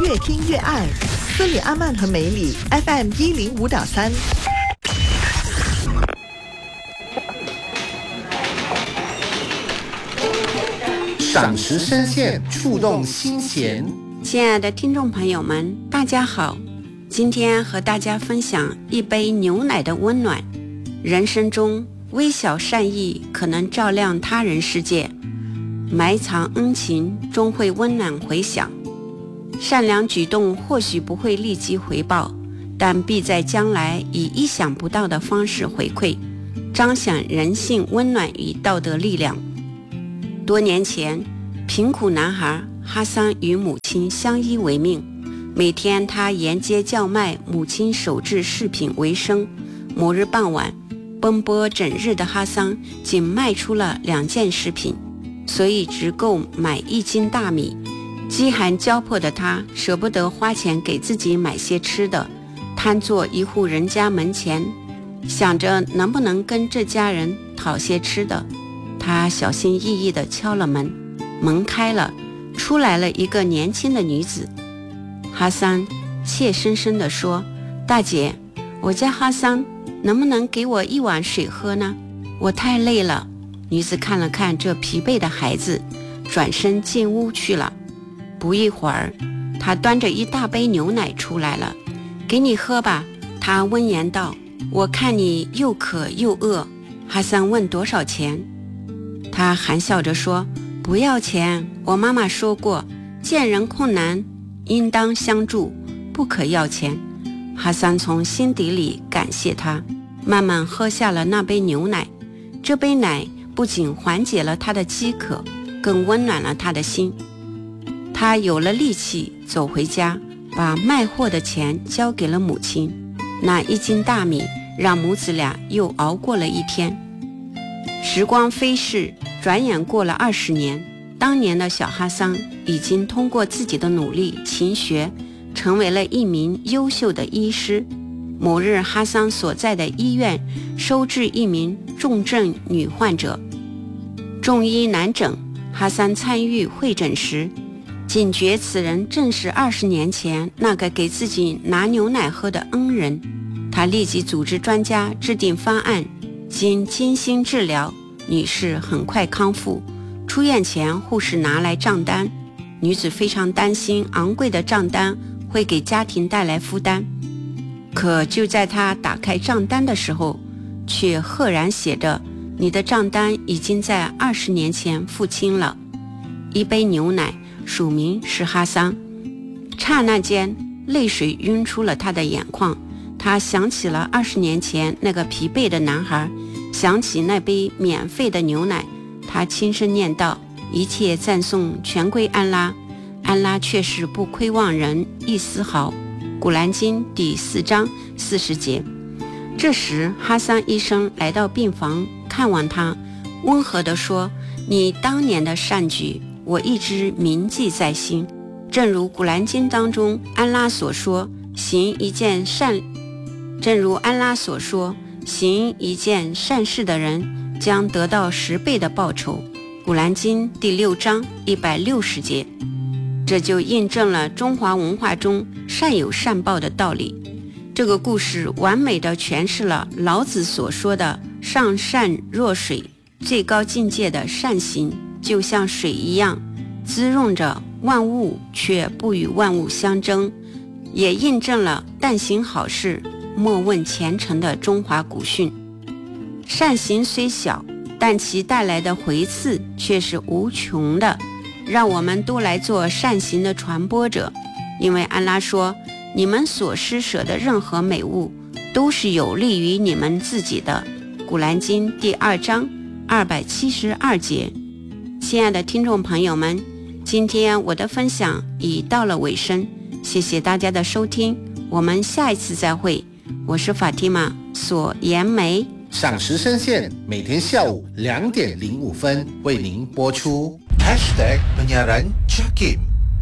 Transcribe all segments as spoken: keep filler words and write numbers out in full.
越听越爱。斯里阿曼和梅里 F M 一零五点三。 赏识深陷，触动心弦。 亲爱的听众朋友们，大家好，今天和大家分享一杯牛奶的温暖。人生中微小善意可能照亮他人世界，埋藏恩情终会温暖回响。善良举动或许不会立即回报，但必在将来以意想不到的方式回馈，彰显人性温暖与道德力量。多年前，贫苦男孩哈桑与母亲相依为命，每天他沿街叫卖母亲手制饰品为生。某日傍晚，奔波整日的哈桑仅卖出了两件饰品，所以只够买一斤大米。饥寒交迫的他舍不得花钱给自己买些吃的，瘫坐一户人家门前，想着能不能跟这家人讨些吃的。他小心翼翼地敲了门，门开了，出来了一个年轻的女子。哈桑怯生生地说：大姐，我叫哈桑，能不能给我一碗水喝呢？我太累了。女子看了看这疲惫的孩子，转身进屋去了。不一会儿，她端着一大杯牛奶出来了。给你喝吧，她温言道。我看你又渴又饿。哈桑问多少钱？他含笑着说：不要钱，我妈妈说过，见人困难应当相助，不可要钱。哈桑从心底里感谢他，慢慢喝下了那杯牛奶。这杯奶不仅缓解了他的饥渴，更温暖了他的心。他有了力气走回家，把卖货的钱交给了母亲。那一斤大米让母子俩又熬过了一天。时光飞逝，转眼过了二十年，当年的小哈桑已经通过自己的努力勤学，成为了一名优秀的医师。某日，哈桑所在的医院收治一名重症女患者，众医难诊。哈桑参与会诊时，警觉此人正是二十年前那个给自己拿牛奶喝的恩人。他立即组织专家制定方案，经精心治疗，女士很快康复。出院前，护士拿来账单，女子非常担心昂贵的账单会给家庭带来负担。可就在她打开账单的时候，却赫然写着：你的账单已经在二十年前付清了。一杯牛奶，署名是哈桑。刹那间，泪水晕出了他的眼眶。他想起了二十年前那个疲惫的男孩，想起那杯免费的牛奶，他轻声念道：一切赞颂全归安拉，安拉却是不亏望人一丝毫。古兰经第四章四十节。这时哈桑医生来到病房看望他，温和地说：你当年的善举我一直铭记在心，正如古兰经当中安拉所说，行一件善正如安拉所说，行一件善事的人将得到十倍的报酬。古兰经第六章一百六十节。这就印证了中华文化中善有善报的道理。这个故事完美地诠释了老子所说的上善若水，最高境界的善行就像水一样，滋润着万物，却不与万物相争，也印证了但行好事，莫问前程的中华古训。善行虽小，但其带来的回赐却是无穷的，让我们都来做善行的传播者。因为安拉说，你们所施舍的任何美物都是有利于你们自己的。古兰经第二章二百七十二节。亲爱的听众朋友们，今天我的分享已到了尾声，谢谢大家的收听，我们下一次再会。我是法蒂玛索颜梅。 赏识深陷，每天下午两点零五分为您播出。 Hashtag Penyiaran Jakim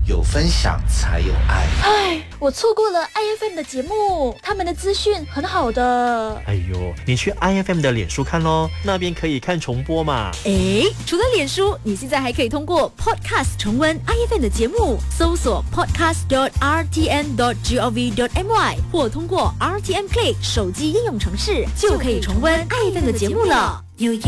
有分享才有爱。 唉，我错过了 I F M 的节目，他们的资讯很好的。 哎呦，你去 I F M 的脸书看咯，那边可以看重播嘛。 诶，除了脸书，你现在还可以通过 Podcast 重温 I F M 的节目，搜索 podcast dot r t n dot gov dot my 或通过 R T N Play 手机应用程式，就可以重温 I F M 的节目了。有